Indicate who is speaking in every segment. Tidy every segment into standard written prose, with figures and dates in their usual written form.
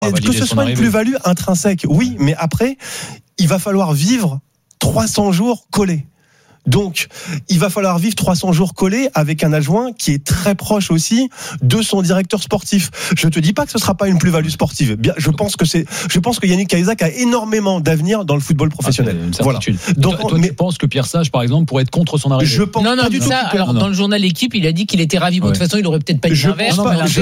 Speaker 1: Que ce soit une plus-value intrinsèque, oui, mais après, il va falloir vivre 300 jours collés. Donc, il va falloir vivre 300 jours collés avec un adjoint qui est très proche aussi de son directeur sportif. Je te dis pas que ce sera pas une plus-value sportive. Bien, je pense que Yannick Cahuzac a énormément d'avenir dans le football professionnel.
Speaker 2: Voilà. Donc, toi, tu penses que Pierre Sage, par exemple, pourrait être contre son arrivée?
Speaker 3: Je pense pas du tout. Alors, dans le journal L'équipe, il a dit qu'il était ravi. Bon, de toute façon, il aurait peut-être pas dit l'inverse.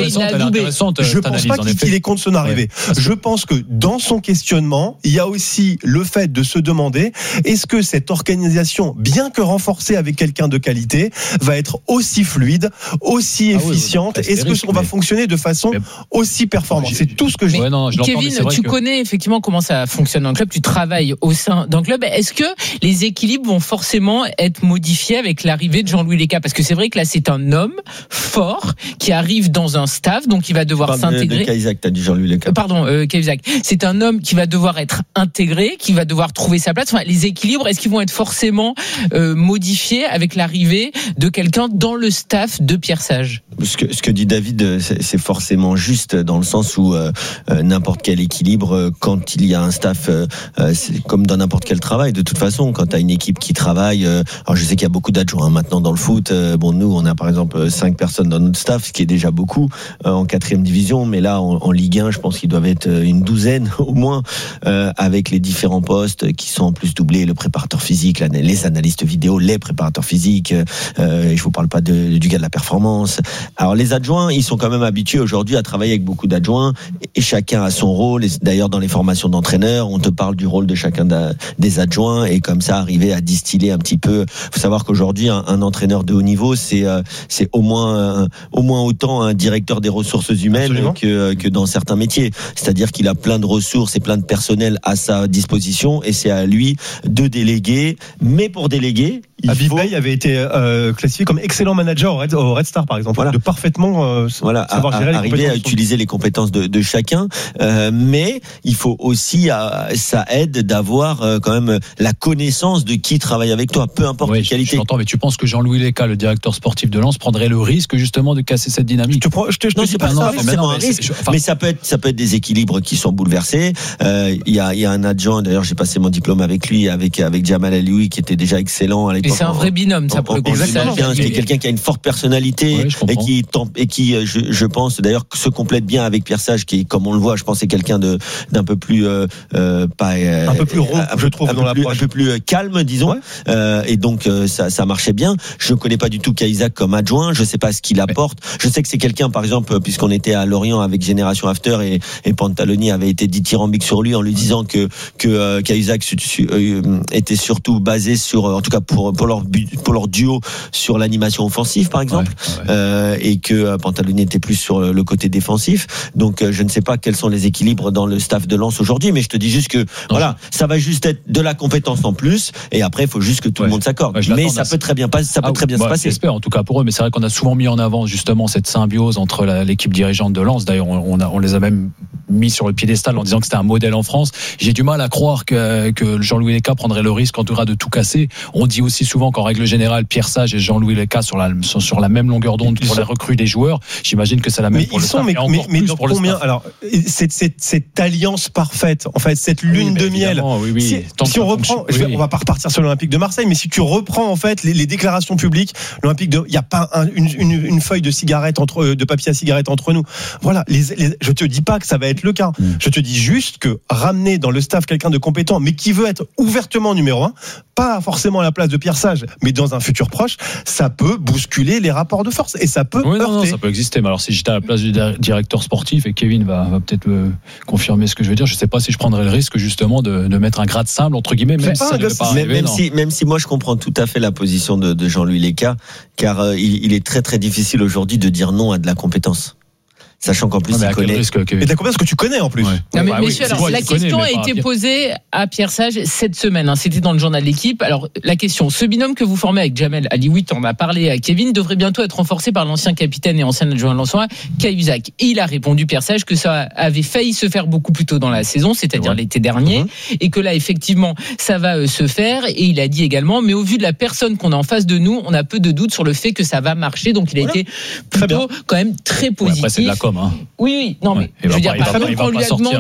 Speaker 1: Je pense pas qu'il est contre son arrivée. Je pense que dans son questionnement, il y a aussi le fait de se demander est-ce que cette organisation, bien que renforcée avec quelqu'un de qualité, va être aussi fluide, aussi efficiente. Est-ce qu'on va fonctionner de façon aussi performante? C'est tout ce que je dis.
Speaker 3: Kevin, tu connais effectivement comment ça fonctionne dans le club, tu travailles au sein d'un club. Est-ce que les équilibres vont forcément être modifiés avec l'arrivée de Jean-Louis Léca? Parce que c'est vrai que là, c'est un homme fort qui arrive dans un staff, donc il va devoir s'intégrer.
Speaker 4: Cahuzac, t'as dit Jean-Louis Léca.
Speaker 3: Pardon, Cahuzac. C'est un homme qui va devoir être intégré, qui va devoir trouver sa place. Enfin, les équilibres, est-ce qu'ils vont être forcément modifié avec l'arrivée de quelqu'un dans le staff de Pierre Sage?
Speaker 4: Ce que dit David, c'est forcément juste dans le sens où n'importe quel équilibre, quand il y a un staff, c'est comme dans n'importe quel travail. De toute façon, quand tu as une équipe qui travaille, alors je sais qu'il y a beaucoup d'adjoints maintenant dans le foot. Bon, nous, on a par exemple 5 personnes dans notre staff, ce qui est déjà beaucoup en 4e division, mais là en Ligue 1, je pense qu'ils doivent être une douzaine au moins, avec les différents postes qui sont en plus doublés, le préparateur physique, les analystes vidéo, les préparateurs physiques, je vous parle pas du gars de la performance. Alors les adjoints, ils sont quand même habitués aujourd'hui à travailler avec beaucoup d'adjoints et chacun a son rôle. Et d'ailleurs dans les formations d'entraîneurs, on te parle du rôle de chacun des adjoints et comme ça arriver à distiller un petit peu. Faut savoir qu'aujourd'hui un entraîneur de haut niveau, c'est au moins autant un directeur des ressources humaines que dans certains métiers. C'est-à-dire qu'il a plein de ressources et plein de personnel à sa disposition et c'est à lui de déléguer, mais pour déléguer,
Speaker 1: Habib Bey avait été classifié comme excellent manager au Red Star par exemple. Voilà. De parfaitement savoir gérer
Speaker 4: arriver à utiliser les compétences de chacun, mais il faut aussi ça aide d'avoir quand même la connaissance de qui travaille avec toi, peu importe les qualités.
Speaker 2: J'entends, mais tu penses que Jean-Louis Léca, le directeur sportif de Lens, prendrait le risque justement de casser cette dynamique?
Speaker 4: Je te dis pas ça forcément un risque, mais ça peut être des équilibres qui sont bouleversés. Il y a un adjoint, d'ailleurs j'ai passé mon diplôme avec lui, avec Jamal Alioui qui était déjà excellent à l'époque.
Speaker 3: Et c'est un vrai binôme, ça pour le coup.
Speaker 4: C'est quelqu'un qui a une forte personnalité et qui je pense d'ailleurs se complète bien avec Pierre Sage, qui comme on le voit, je pense c'est quelqu'un d'un peu plus
Speaker 1: un peu plus rond, je trouve, dans l'approche,
Speaker 4: un peu plus calme, disons. Et donc ça marchait bien. Je connais pas du tout Cahuzac comme adjoint, je sais pas ce qu'il apporte. Je sais que c'est quelqu'un, par exemple, puisqu'on était à Lorient avec Génération After et Pantaloni avait été dithyrambique sur lui en lui disant que Cahuzac était surtout basé sur, en tout cas pour leur duo, sur l'animation offensive par exemple, et que Pantaloni était plus sur le côté défensif. Donc je ne sais pas quels sont les équilibres dans le staff de Lens aujourd'hui, mais je te dis juste que ça va juste être de la compétence en plus et après il faut juste que tout le monde s'accorde. Mais ça peut très bien se passer.
Speaker 2: J'espère en tout cas pour eux, mais c'est vrai qu'on a souvent mis en avant justement cette symbiose entre l'équipe dirigeante de Lens. D'ailleurs on les a même mis sur le piédestal en disant que c'était un modèle en France. J'ai du mal à croire que Jean-Louis Léca prendrait le risque en tout cas de tout casser. On dit aussi souvent qu'en règle générale, Pierre Sage et Jean-Louis Léca sont sur la même longueur d'onde pour la recrue des joueurs. J'imagine que c'est la même pour le staff. Mais
Speaker 1: dans combien? Alors, cette alliance parfaite, en fait, cette lune de miel. Si on reprend, on va pas repartir sur l'Olympique de Marseille, mais si tu reprends en fait les déclarations publiques, l'Olympique il y a pas une feuille de cigarette de papier à cigarette entre nous. Voilà, je te dis pas que ça va être le cas. Je te dis juste que ramener dans le staff quelqu'un de compétent, mais qui veut être ouvertement numéro 1, pas forcément à la place de Pierre Sage, mais dans un futur proche, ça peut bousculer les rapports de force et ça peut heurter.
Speaker 2: Non, ça peut exister. Mais alors si j'étais à la place du directeur sportif, et Kevin va peut-être confirmer ce que je veux dire, je sais pas si je prendrais le risque justement de mettre un grade simple entre guillemets, même si ça ne devait pas arriver.
Speaker 4: Même si moi je comprends tout à fait la position de Jean-Louis Léca, car il est très très difficile aujourd'hui de dire non à de la compétence. Sachant qu'en plus il connaît.
Speaker 1: Et t'as combien ce que tu connais en plus.
Speaker 3: Non, mais messieurs, alors, la question a été posée à Pierre Sage cette semaine. C'était dans le journal L'équipe. Alors la question, ce binôme que vous formez avec Jamal Alioui, on a parlé à Kevin, devrait bientôt être renforcé par l'ancien capitaine et ancien adjoint lensois Cahuzac. Et il a répondu Pierre Sage que ça avait failli se faire beaucoup plus tôt dans la saison, c'est-à-dire l'été dernier, et que là effectivement ça va se faire. Et il a dit également, mais au vu de la personne qu'on a en face de nous, on a peu de doutes sur le fait que ça va marcher. Donc il a été plutôt quand même très positif.
Speaker 2: com. Hein.
Speaker 3: Oui, non, mais je veux dire, par exemple, quand on lui a demandé